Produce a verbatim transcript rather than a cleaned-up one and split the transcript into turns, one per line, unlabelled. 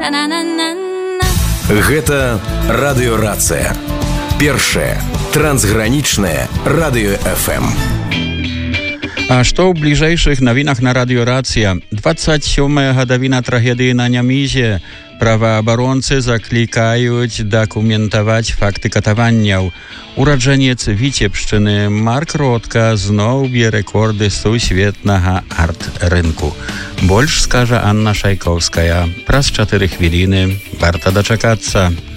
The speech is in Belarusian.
Гэта радыёрацыя. Першае трансгранічнае радыё эф эм.
А што ў бліжэйшых навінах на радыёрацыя? дваццаць сёмая гадавіна трагедыі на Нямізе. Праваабаронцы заклікаюць дакументаваць факты катаванняў. Ураджанец Віцебшчыны Марк Ротка зноў б'е рэкорды сусветнага арт-рынку. Больш скажа Анна Шайкоўская. Праз чатыры хвіліны. Варта дачакацца.